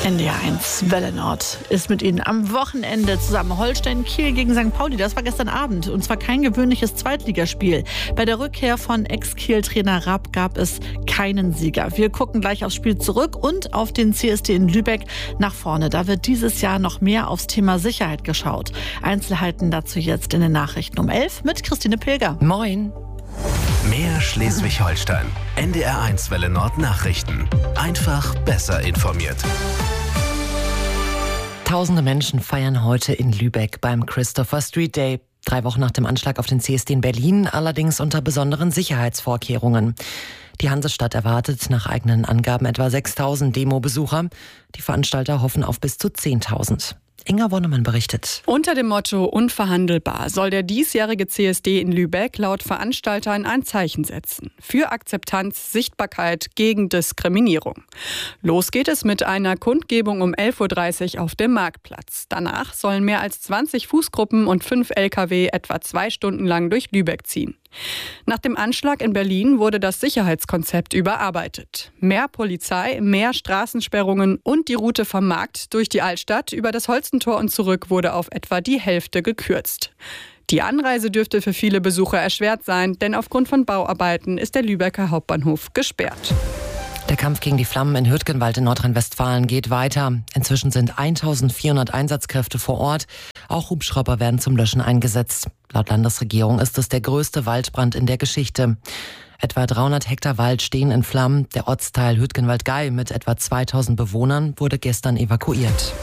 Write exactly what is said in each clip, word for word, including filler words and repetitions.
N D R eins Welle Nord ist mit Ihnen am Wochenende zusammen. Holstein Kiel gegen Sankt Pauli, das war gestern Abend. Und zwar kein gewöhnliches Zweitligaspiel. Bei der Rückkehr von Ex-Kiel-Trainer Rapp gab es keinen Sieger. Wir gucken gleich aufs Spiel zurück und auf den C S D in Lübeck nach vorne. Da wird dieses Jahr noch mehr aufs Thema Sicherheit geschaut. Einzelheiten dazu jetzt in den Nachrichten um elf mit Christine Pilger. Moin. Mehr Schleswig-Holstein. N D R eins Welle Nord Nachrichten. Einfach besser informiert. Tausende Menschen feiern heute in Lübeck beim Christopher Street Day. Drei Wochen nach dem Anschlag auf den C S D in Berlin, allerdings unter besonderen Sicherheitsvorkehrungen. Die Hansestadt erwartet nach eigenen Angaben etwa sechstausend Demo-Besucher. Die Veranstalter hoffen auf bis zu zehntausend. Inga Wonnemann berichtet. Unter dem Motto unverhandelbar soll der diesjährige C S D in Lübeck laut Veranstaltern ein Zeichen setzen. Für Akzeptanz, Sichtbarkeit, gegen Diskriminierung. Los geht es mit einer Kundgebung um elf Uhr dreißig auf dem Marktplatz. Danach sollen mehr als zwanzig Fußgruppen und fünf L K W etwa zwei Stunden lang durch Lübeck ziehen. Nach dem Anschlag in Berlin wurde das Sicherheitskonzept überarbeitet. Mehr Polizei, mehr Straßensperrungen und die Route vom Markt durch die Altstadt über das Holstentor und zurück wurde auf etwa die Hälfte gekürzt. Die Anreise dürfte für viele Besucher erschwert sein, denn aufgrund von Bauarbeiten ist der Lübecker Hauptbahnhof gesperrt. Der Kampf gegen die Flammen in Hürtgenwald in Nordrhein-Westfalen geht neiter. Inzwischen sind eintausendvierhundert Einsatzkräfte vor Ort. Auch Hubschrauber werden zum Löschen eingesetzt. Laut Landesregierung ist es der größte Waldbrand in der Geschichte. Etwa dreihundert Hektar Wald stehen in Flammen. Der Ortsteil Hürtgenwald-Gei mit etwa zweitausend Bewohnern wurde gestern evakuiert.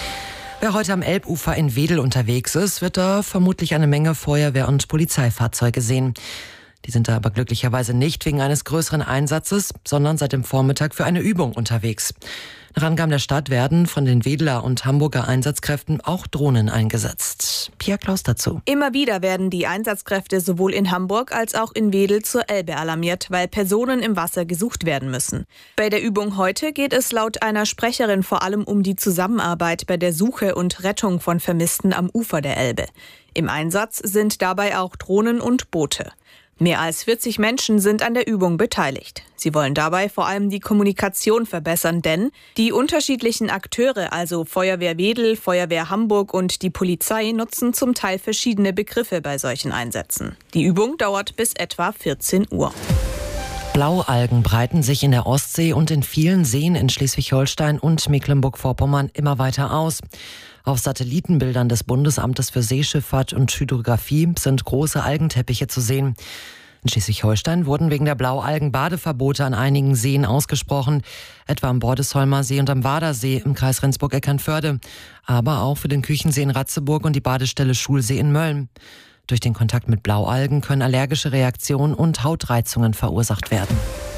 Wer heute am Elbufer in Wedel unterwegs ist, wird da vermutlich eine Menge Feuerwehr- und Polizeifahrzeuge sehen. Die sind da aber glücklicherweise nicht wegen eines größeren Einsatzes, sondern seit dem Vormittag für eine Übung unterwegs. Nach Angaben der Stadt werden von den Wedeler und Hamburger Einsatzkräften auch Drohnen eingesetzt. Pia Klaus dazu. Immer wieder werden die Einsatzkräfte sowohl in Hamburg als auch in Wedel zur Elbe alarmiert, weil Personen im Wasser gesucht werden müssen. Bei der Übung heute geht es laut einer Sprecherin vor allem um die Zusammenarbeit bei der Suche und Rettung von Vermissten am Ufer der Elbe. Im Einsatz sind dabei auch Drohnen und Boote. Mehr als vierzig Menschen sind an der Übung beteiligt. Sie wollen dabei vor allem die Kommunikation verbessern, denn die unterschiedlichen Akteure, also Feuerwehr Wedel, Feuerwehr Hamburg und die Polizei, nutzen zum Teil verschiedene Begriffe bei solchen Einsätzen. Die Übung dauert bis etwa vierzehn Uhr. Blaualgen breiten sich in der Ostsee und in vielen Seen in Schleswig-Holstein und Mecklenburg-Vorpommern immer weiter aus. Auf Satellitenbildern des Bundesamtes für Seeschifffahrt und Hydrographie sind große Algenteppiche zu sehen. In Schleswig-Holstein wurden wegen der Blaualgen Badeverbote an einigen Seen ausgesprochen, etwa am Bordesholmer See und am Wadersee im Kreis Rendsburg-Eckernförde, aber auch für den Küchensee in Ratzeburg und die Badestelle Schulsee in Mölln. Durch den Kontakt mit Blaualgen können allergische Reaktionen und Hautreizungen verursacht werden.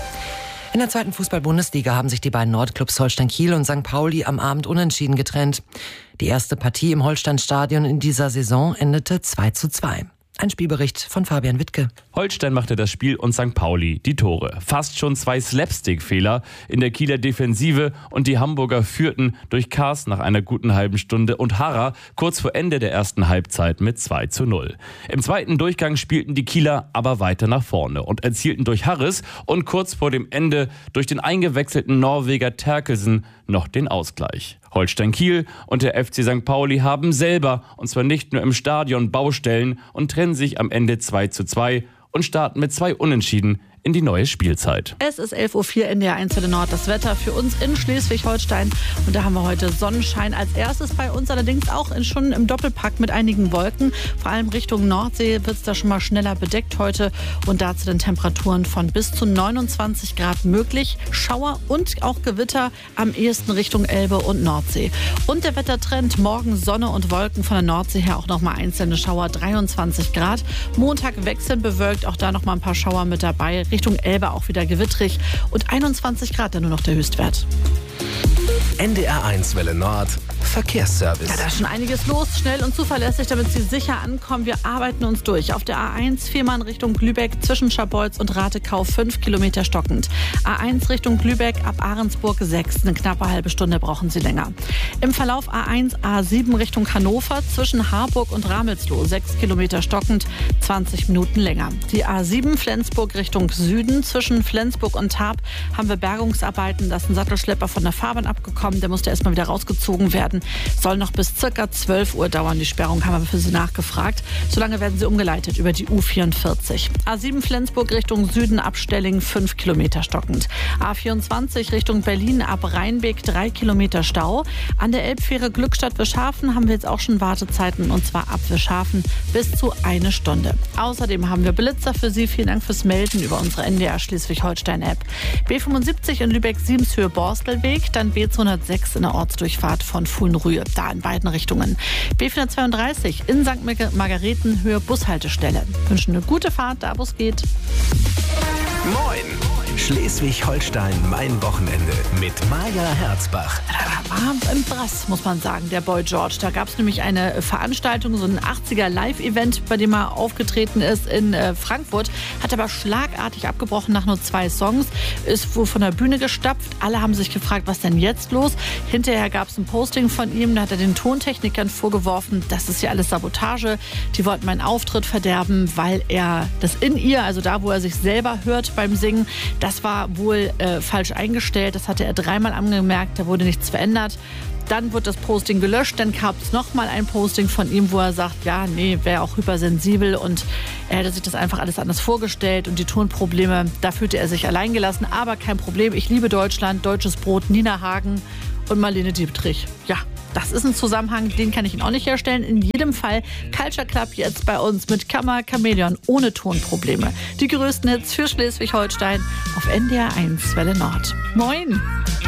In der zweiten Fußball-Bundesliga haben sich die beiden Nordclubs Holstein Kiel und Sankt Pauli am Abend unentschieden getrennt. Die erste Partie im Holstein-Stadion in dieser Saison endete zwei zu zwei. Ein Spielbericht von Fabian Wittke. Holstein machte das Spiel und Sankt Pauli die Tore. Fast schon zwei Slapstick-Fehler in der Kieler Defensive und die Hamburger führten durch Kars nach einer guten halben Stunde und Harrer kurz vor Ende der ersten Halbzeit mit zwei zu null. Im zweiten Durchgang spielten die Kieler aber weiter nach vorne und erzielten durch Harris und kurz vor dem Ende durch den eingewechselten Norweger Terkelsen noch den Ausgleich. Holstein Kiel und der F C Sankt Pauli haben selber, und zwar nicht nur im Stadion, Baustellen und trennen sich am Ende zwei zu zwei und starten mit zwei Unentschieden in die neue Spielzeit. Es ist elf Uhr vier, N D R eins Welle Nord. Das Wetter für uns in Schleswig-Holstein. Und da haben wir heute Sonnenschein als erstes bei uns, allerdings auch in, schon im Doppelpack mit einigen Wolken. Vor allem Richtung Nordsee wird es da schon mal schneller bedeckt heute. Und dazu den Temperaturen von bis zu neunundzwanzig Grad möglich. Schauer und auch Gewitter am ehesten Richtung Elbe und Nordsee. Und der Wettertrend: morgen Sonne und Wolken, von der Nordsee her auch noch mal einzelne Schauer, dreiundzwanzig Grad. Montag wechselnd bewölkt, auch da noch mal ein paar Schauer mit dabei. Richtung Elbe auch wieder gewittrig und einundzwanzig Grad dann nur noch der Höchstwert. N D R eins Welle Nord Verkehrsservice. Ja, da ist schon einiges los. Schnell und zuverlässig, damit Sie sicher ankommen. Wir arbeiten uns durch. Auf der A eins viermal in Richtung Lübeck zwischen Scharbeutz und Ratekau fünf Kilometer stockend. A eins Richtung Lübeck ab Ahrensburg sechs. Eine knappe halbe Stunde brauchen Sie länger. Im Verlauf A eins A sieben Richtung Hannover zwischen Harburg und Ramelsloh sechs Kilometer stockend, zwanzig Minuten länger. Die A sieben Flensburg Richtung Süden zwischen Flensburg und Tarp haben wir Bergungsarbeiten. Da ist ein Sattelschlepper von der Fahrbahn abgekommen. Der musste erstmal wieder rausgezogen werden. Soll noch bis circa zwölf Uhr dauern. Die Sperrung haben wir für Sie nachgefragt. Solange werden Sie umgeleitet über die U vierundvierzig. A sieben Flensburg Richtung Süden ab Stelling fünf Kilometer stockend. A vierundzwanzig Richtung Berlin ab Rheinbeek drei Kilometer Stau. An der Elbfähre Glückstadt-Wischhafen haben wir jetzt auch schon Wartezeiten, und zwar ab Wischhafen bis zu eine Stunde. Außerdem haben wir Blitzer für Sie. Vielen Dank fürs Melden über unsere N D R Schleswig-Holstein-App. B fünfundsiebzig in Lübeck-Siemshöhe-Borstelweg, dann B zweihundertsechs in der Ortsdurchfahrt von Fulnrühe, da in beiden Richtungen. B vierhundertzweiunddreißig in Sankt Margareten Höhe Bushaltestelle. Wünschen eine gute Fahrt, da wo es geht. Moin! Schleswig-Holstein, mein Wochenende mit Maja Herzbach. War im Brass, muss man sagen, der Boy George. Da gab es nämlich eine Veranstaltung, so ein achtziger Live-Event, bei dem er aufgetreten ist in äh, Frankfurt. Hat aber schlagartig abgebrochen nach nur zwei Songs. Ist wohl von der Bühne gestapft. Alle haben sich gefragt, was denn jetzt los? Hinterher gab es ein Posting von ihm. Da hat er den Tontechnikern vorgeworfen, das ist ja alles Sabotage. Die wollten meinen Auftritt verderben, weil er das in ihr, also da, wo er sich selber hört beim Singen, das war wohl äh, falsch eingestellt. Das hatte er dreimal angemerkt. Da wurde nichts verändert. Dann wird das Posting gelöscht. Dann gab es nochmal ein Posting von ihm, wo er sagt, ja, nee, wäre auch hypersensibel und er hätte sich das einfach alles anders vorgestellt und die Tonprobleme, da fühlte er sich alleingelassen. Aber kein Problem, ich liebe Deutschland, deutsches Brot, Nina Hagen und Marlene Dietrich. Ja, das ist ein Zusammenhang, den kann ich Ihnen auch nicht herstellen. In jedem Fall Culture Club jetzt bei uns mit Kammer Chamäleon ohne Tonprobleme. Die größten Hits für Schleswig-Holstein auf N D R eins Welle Nord. Moin!